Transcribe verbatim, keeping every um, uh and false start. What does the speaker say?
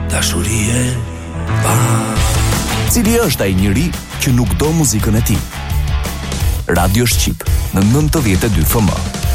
dashurie pa. Cili është ai njeri që nuk do muzikën e tij? Radio Shqip në nëntëdhjetë e dy F M.